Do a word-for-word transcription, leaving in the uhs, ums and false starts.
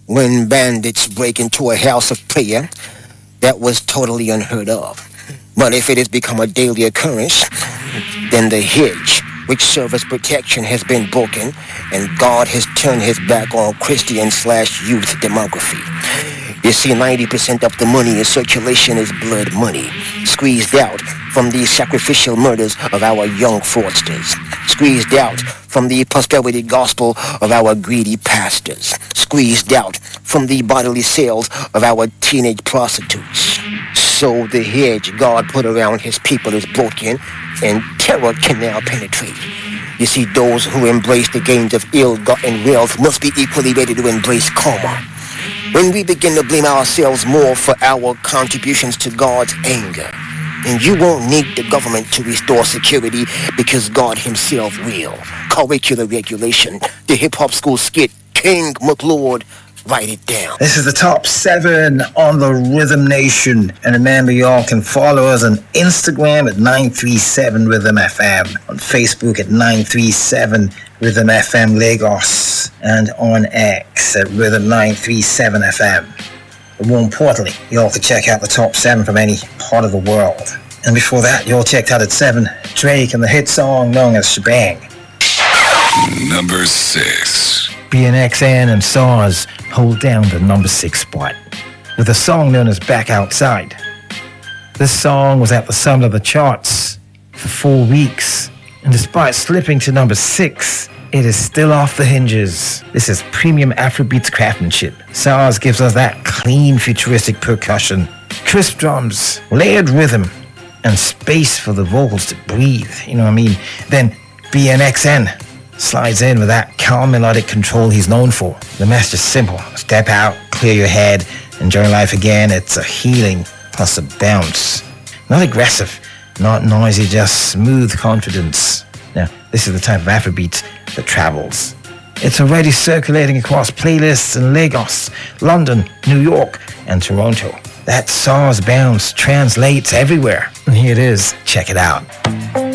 when bandits break into a house of prayer, that was totally unheard of. But if it has become a daily occurrence, then the hedge which serves as protection has been broken, and God has turned his back on Christian slash youth demography. You see, ninety percent of the money in circulation is blood money, squeezed out from the sacrificial murders of our young fraudsters, squeezed out from the prosperity gospel of our greedy pastors, squeezed out from the bodily sales of our teenage prostitutes. So the hedge God put around his people is broken, and terror can now penetrate. You see, those who embrace the gains of ill-gotten wealth must be equally ready to embrace karma. When we begin to blame ourselves more for our contributions to God's anger, and you won't need the government to restore security because God himself will. Curricular regulation, the hip-hop school skit, King McLeod, write it down. This is the top seven on the Rhythm Nation. And remember, y'all can follow us on Instagram at nine three seven Rhythm F M, on Facebook at nine three seven Rhythm F M Lagos, and on X at Rhythm nine three seven F M. But more importantly, y'all can check out the top seven from any part of the world. And before that, y'all checked out at seven, Drake and the hit song known as Shebang. Number six. B N X N and SARS hold down the number six spot with a song known as Back Outside. This song was at the summit of the charts for four weeks, and despite slipping to number six, it is still off the hinges. This is premium Afrobeats craftsmanship. SARS gives us that clean, futuristic percussion, crisp drums, layered rhythm, and space for the vocals to breathe. You know what I mean? Then B N X N slides in with that calm melodic control he's known for. The message is simple. Step out, clear your head, enjoy life again. It's a healing plus a bounce. Not aggressive, not noisy, just smooth confidence. Now, this is the type of Afrobeat that travels. It's already circulating across playlists in Lagos, London, New York, and Toronto. That SARS bounce translates everywhere. And here it is. Check it out.